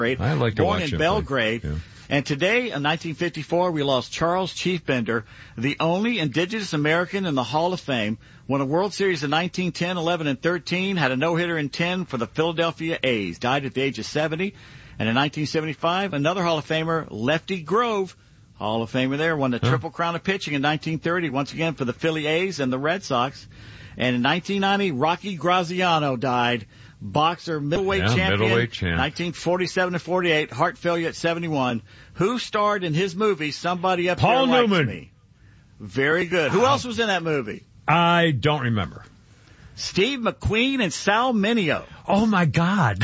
I like to born watch in him Belgrade. play. Yeah. And today, in 1954, we lost Charles Chief Bender, the only indigenous American in the Hall of Fame, won a World Series in 1910, 11, and 13, had a no-hitter in 10 for the Philadelphia A's, died at the age of 70. And in 1975, another Hall of Famer, Lefty Grove, Hall of Famer there, won the Triple Crown of Pitching in 1930, once again for the Philly A's and the Red Sox. And in 1990, Rocky Graziano died, boxer, middleweight champion, 1947 to 48, heart failure at 71. Who starred in his movie, Somebody Up Paul There Likes Newman. Me? Very good. Who else was in that movie? I don't remember. Steve McQueen and Sal Mineo. Oh, my God.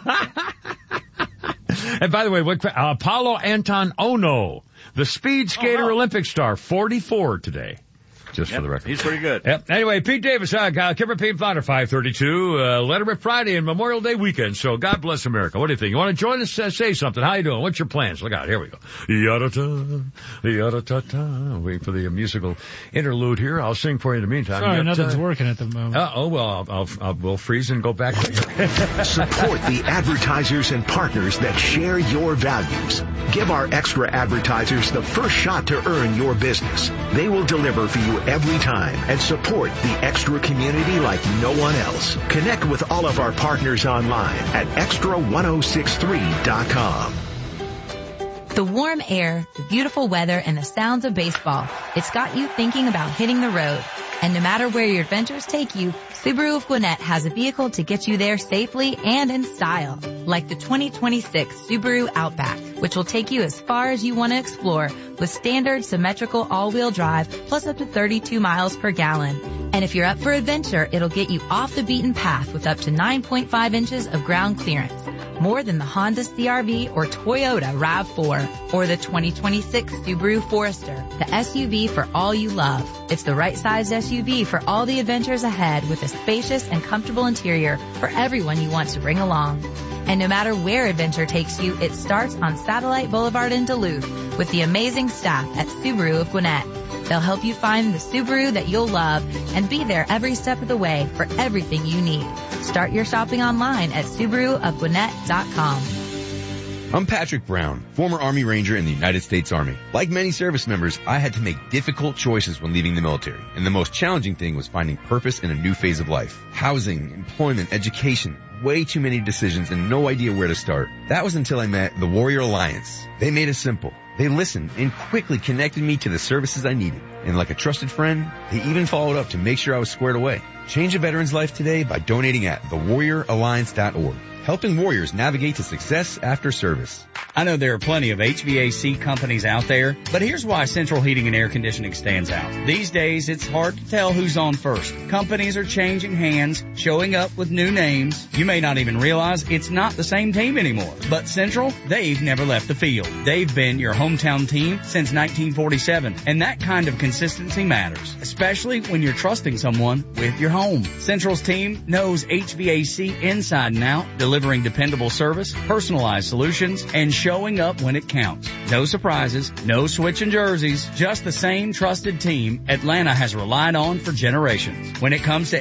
And by the way, Paulo Anton Ono, the speed skater Olympic star, 44 today. Just for the record. He's pretty good. Yep. Anyway, Pete Davis, Kimber Pete Flounder, 532, Letterman Friday and Memorial Day weekend. So God bless America. What do you think? You want to join us? Say something. How you doing? What's your plans? Look out. Here we go. Yada-ta. Wait for the musical interlude here. I'll sing for you in the meantime. Sorry, nothing's working at the moment. We'll freeze and go back later. Support the advertisers and partners that share your values. Give our extra advertisers the first shot to earn your business. They will deliver for you every time and support the extra community like no one else. Connect with all of our partners online at extra1063.com. The warm air, the beautiful weather, and the sounds of baseball. It's got you thinking about hitting the road. And no matter where your adventures take you, Subaru of Gwinnett has a vehicle to get you there safely and in style. Like the 2026 Subaru Outback, which will take you as far as you want to explore with standard symmetrical all-wheel drive plus up to 32 miles per gallon. And if you're up for adventure, it'll get you off the beaten path with up to 9.5 inches of ground clearance. More than the Honda CR-V or Toyota RAV4 or the 2026 Subaru Forester, the SUV for all you love. It's the right size SUV for all the adventures ahead with a spacious and comfortable interior for everyone you want to bring along. And no matter where adventure takes you, it starts on Satellite Boulevard in Duluth with the amazing staff at Subaru of Gwinnett. They'll help you find the Subaru that you'll love and be there every step of the way for everything you need. Start your shopping online at SubaruofGwinnett.com. I'm Patrick Brown, former Army Ranger in the United States Army. Like many service members, I had to make difficult choices when leaving the military, and the most challenging thing was finding purpose in a new phase of life. Housing, employment, education, way too many decisions and no idea where to start. That was until I met the Warrior Alliance. They made it simple. They listened and quickly connected me to the services I needed. And like a trusted friend, they even followed up to make sure I was squared away. Change a veteran's life today by donating at thewarrioralliance.org. Helping warriors navigate to success after service. I know there are plenty of HVAC companies out there, but here's why Central Heating and Air Conditioning stands out. These days, it's hard to tell who's on first. Companies are changing hands, showing up with new names. You may not even realize it's not the same team anymore. But Central, they've never left the field. They've been your hometown team since 1947, and that kind of consistency matters, especially when you're trusting someone with your home. Central's team knows HVAC inside and out, delivering dependable service, personalized solutions, and showing up when it counts. No surprises, no switching jerseys, just the same trusted team Atlanta has relied on for generations. When it comes to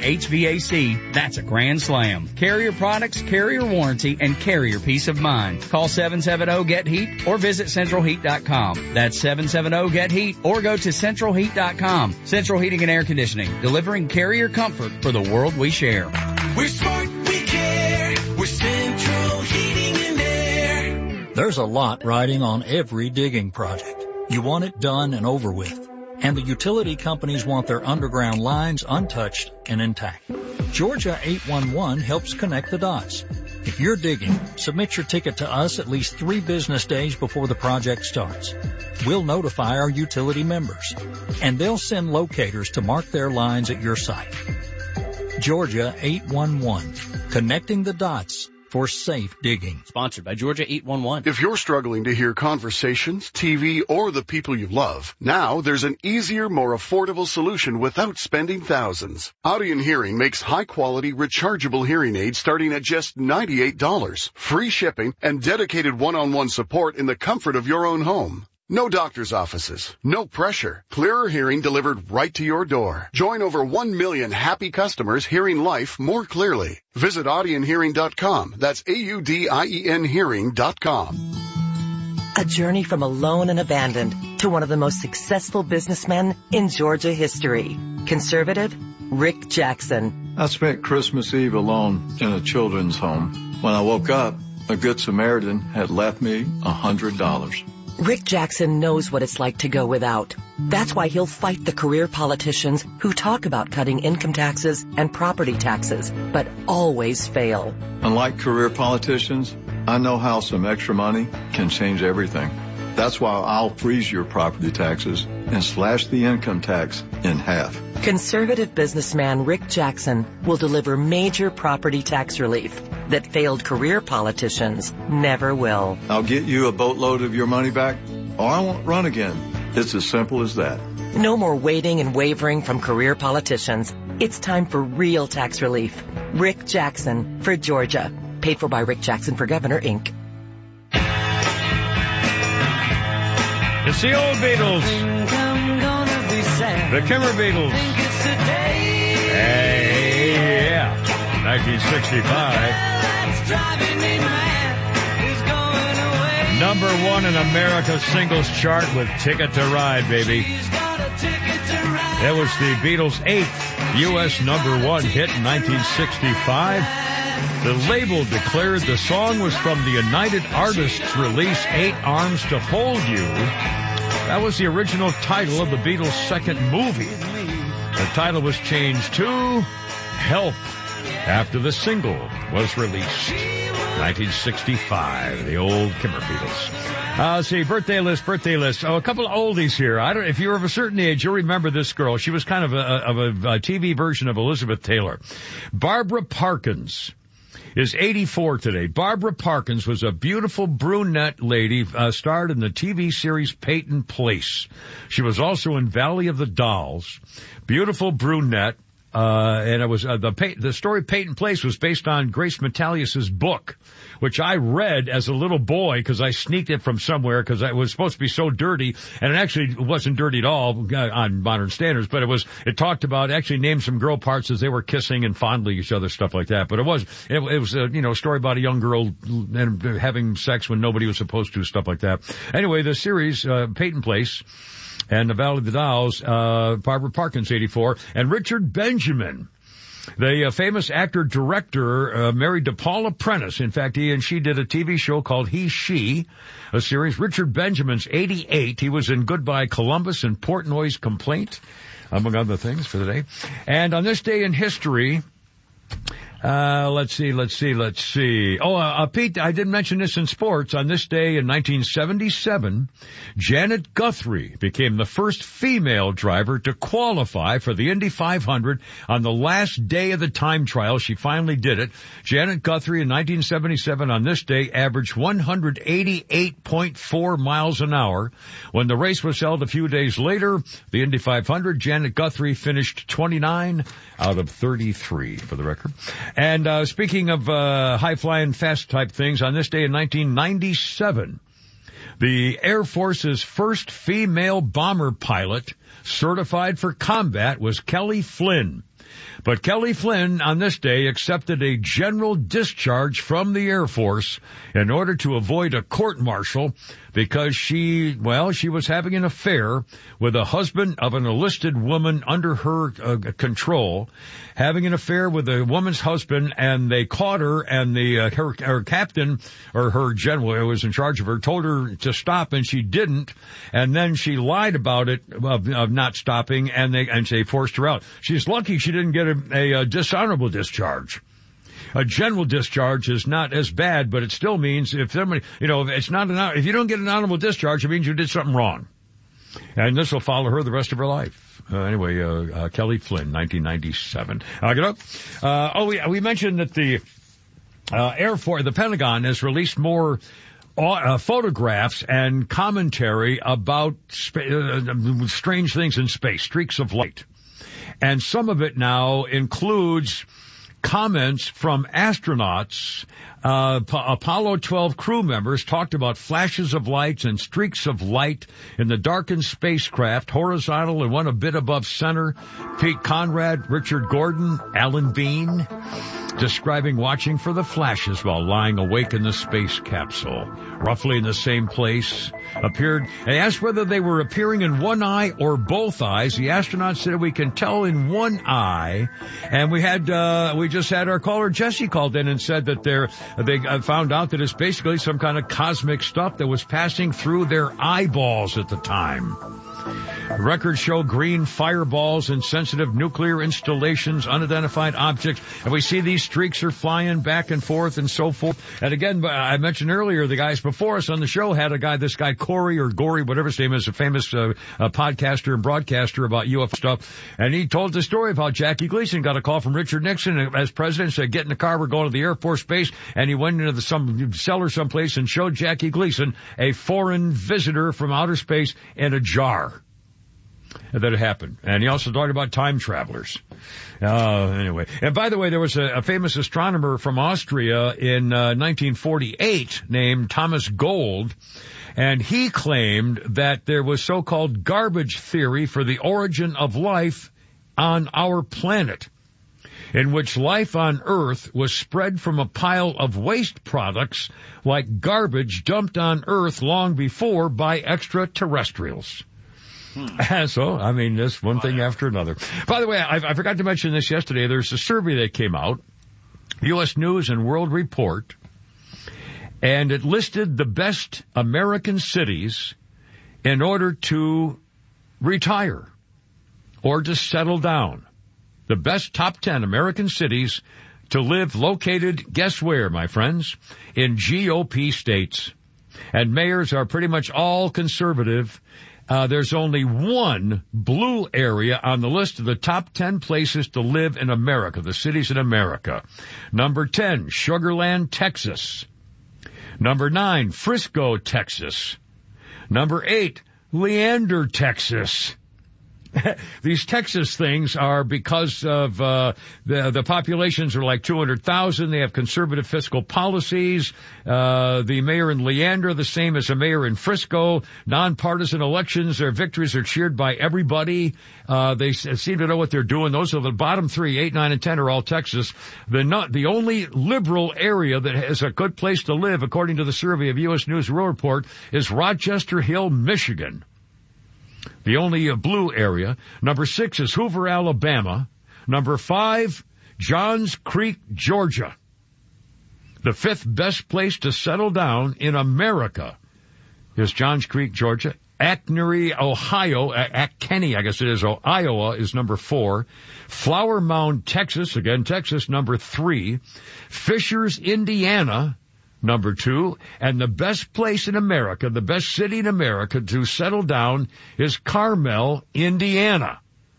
HVAC, that's a grand slam. Carrier products, carrier warranty, and carrier peace of mind. Call 770-GET-HEAT or visit centralheat.com. That's 770-GET-HEAT or go to centralheat.com. Central Heating and Air Conditioning, delivering carrier comfort for the world we share. We're smart, we care. We're Central Heating and Air. There's a lot riding on every digging project. You want it done and over with. And the utility companies want their underground lines untouched and intact. Georgia 811 helps connect the dots. If you're digging, submit your ticket to us at least 3 business days before the project starts. We'll notify our utility members, and they'll send locators to mark their lines at your site. Georgia 811, connecting the dots for safe digging. Sponsored by Georgia 811. If you're struggling to hear conversations, TV, or the people you love, now there's an easier, more affordable solution without spending thousands. Audien Hearing makes high-quality, rechargeable hearing aids starting at just $98. Free shipping and dedicated one-on-one support in the comfort of your own home. No doctor's offices, no pressure. Clearer hearing delivered right to your door. Join over 1 million happy customers hearing life more clearly. Visit audionhearing.com. That's AUDIEN hearing.com. A journey from alone and abandoned to one of the most successful businessmen in Georgia history. Conservative, Rick Jackson. I spent Christmas Eve alone in a children's home. When I woke up, a Good Samaritan had left me $100. Rick Jackson knows what it's like to go without. That's why he'll fight the career politicians who talk about cutting income taxes and property taxes, but always fail. Unlike career politicians, I know how some extra money can change everything. That's why I'll freeze your property taxes and slash the income tax in half. Conservative businessman Rick Jackson will deliver major property tax relief that failed career politicians never will. I'll get you a boatload of your money back, or I won't run again. It's as simple as that. No more waiting and wavering from career politicians. It's time for real tax relief. Rick Jackson for Georgia. Paid for by Rick Jackson for Governor, Inc. It's the old Beatles. The Kimmer Beatles. Hey, yeah. 1965. Number one in America's singles chart with Ticket to Ride, baby. That was the Beatles' 8th U.S. number one hit in 1965. The label declared the song was from the United Artists release 8 Arms to Hold You. That was the original title of the Beatles' second movie. The title was changed to Help after the single was released. 1965, the old Kimmer Beatles. Let's see, birthday list. Oh, a couple of oldies here. I don't, if you're of a certain age, you'll remember this girl. She was kind of a TV version of Elizabeth Taylor. Barbara Parkins is 84 today. Barbara Parkins was a beautiful brunette lady, starred in the TV series Peyton Place. She was also in Valley of the Dolls. Beautiful brunette. And it was, the story Peyton Place was based on Grace Metalius's book, which I read as a little boy because I sneaked it from somewhere because it was supposed to be so dirty, and it actually wasn't dirty at all on modern standards, but it talked about, actually named some girl parts as they were kissing and fondling each other, stuff like that. But it was a story about a young girl and having sex when nobody was supposed to, stuff like that. Anyway, the series, Peyton Place, and the Valley of the Dolls, Barbara Parkins, 84, and Richard Benjamin, the famous actor-director, married to Paula Prentice. In fact, he and she did a TV show called He, She, a series. Richard Benjamin's 88. He was in Goodbye Columbus and Portnoy's Complaint, among other things for the day. And on this day in history, let's see. Oh, Pete, I didn't mention this in sports. On this day in 1977, Janet Guthrie became the first female driver to qualify for the Indy 500 on the last day of the time trial. She finally did it. Janet Guthrie in 1977 on this day averaged 188.4 miles an hour. When the race was held a few days later, the Indy 500, Janet Guthrie finished 29 out of 33 for the record. And speaking of high-flying, fast-type things, on this day in 1997, the Air Force's first female bomber pilot certified for combat was Kelly Flynn. But Kelly Flynn, on this day, accepted a general discharge from the Air Force in order to avoid a court-martial because she was having an affair with a husband of an enlisted woman under her control, having an affair with a woman's husband, and they caught her, and her captain, or her general who was in charge of her, told her to stop, and she didn't, and then she lied about it, of not stopping, and they forced her out. She's lucky she didn't get a dishonorable discharge. A general discharge is not as bad, but it still means if somebody, if you don't get an honorable discharge, it means you did something wrong. And this will follow her the rest of her life. Anyway, Kelly Flynn, 1997. We mentioned that the Air Force, the Pentagon, has released more photographs and commentary about strange things in space, streaks of light. And some of it now includes comments from astronauts. Apollo 12 crew members talked about flashes of lights and streaks of light in the darkened spacecraft, horizontal and one a bit above center. Pete Conrad, Richard Gordon, Alan Bean, describing watching for the flashes while lying awake in the space capsule, roughly in the same place. Appeared and asked whether they were appearing in one eye or both eyes. The astronauts said we can tell in one eye, and we just had our caller Jesse called in and said that they found out that it's basically some kind of cosmic stuff that was passing through their eyeballs at the time. Records show green fireballs in sensitive nuclear installations, unidentified objects, and we see these streaks are flying back and forth and so forth. And again, I mentioned earlier, the guys before us on the show had this guy Corey or Gory, whatever his name is, a famous podcaster and broadcaster about UFO stuff, and he told the story of how Jackie Gleason got a call from Richard Nixon as president, said, get in the car, we're going to the Air Force Base, and he went into some cellar someplace and showed Jackie Gleason a foreign visitor from outer space in a jar. That happened. And he also talked about time travelers. Anyway. And by the way, there was a famous astronomer from Austria in 1948 named Thomas Gold, and he claimed that there was so-called garbage theory for the origin of life on our planet, in which life on Earth was spread from a pile of waste products like garbage dumped on Earth long before by extraterrestrials. So, I mean, that's one thing after another. By the way, I forgot to mention this yesterday. There's a survey that came out, U.S. News and World Report, and it listed the best American cities in order to retire or to settle down. The best top 10 American cities to live located, guess where, my friends? In GOP states. And mayors are pretty much all conservative. There's only one blue area on the list of the top 10 places to live in America, the cities in America. Number 10, Sugar Land, Texas. Number 9, Frisco, Texas. Number 8, Leander, Texas. These Texas things are because of the populations are like 200,000. They have conservative fiscal policies. The mayor in Leander, the same as the mayor in Frisco. Nonpartisan elections, their victories are cheered by everybody. They seem to know what they're doing. Those are the bottom 3, 8, 9, and 10 are all Texas. The only liberal area that is a good place to live, according to the survey of U.S. News and World Report, is Rochester Hill, Michigan. The only blue area. Number 6 is Hoover, Alabama. Number 5, Johns Creek, Georgia. The 5th best place to settle down in America is Johns Creek, Georgia. Acnery, Ohio, Kenny, I guess it is, Iowa is number 4. Flower Mound, Texas, again, Texas, number 3. Fishers, Indiana, number 2, and the best place in America, the best city in America to settle down is Carmel, Indiana.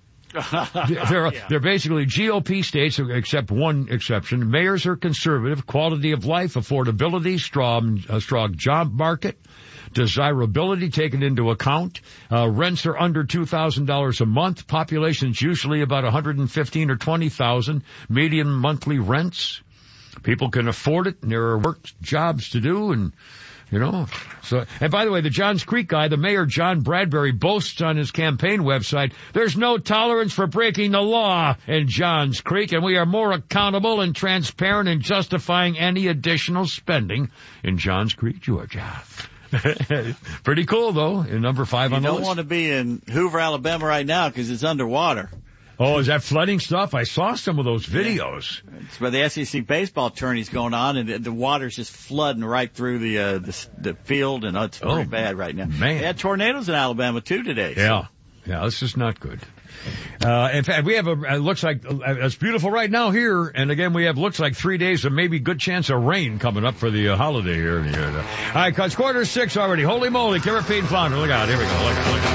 They're basically GOP states, except one exception. Mayors are conservative, quality of life, affordability, strong job market, desirability taken into account. Rents are under $2,000 a month. Population's usually about 115 or 20,000. Median monthly rents. People can afford it, and there are work jobs to do, and, so, and by the way, the Johns Creek guy, the mayor, John Bradbury, boasts on his campaign website, there's no tolerance for breaking the law in Johns Creek, and we are more accountable and transparent in justifying any additional spending in Johns Creek, Georgia. Pretty cool, though, in number 5 on the list. You don't want to be in Hoover, Alabama right now because it's underwater. Oh, is that flooding stuff? I saw some of those videos. Yeah. It's where the SEC baseball tourney's going on, and the water's just flooding right through the field, and it's pretty bad right now. Man. They had tornadoes in Alabama, too, today. Yeah. Yeah, this is not good. In fact, we have looks like, it's beautiful right now here, and again, we have looks like 3 days of maybe good chance of rain coming up for the holiday here. All right, it's 5:45 already. Holy moly, Kara Pete Flounder. Look out, here we go. Look out.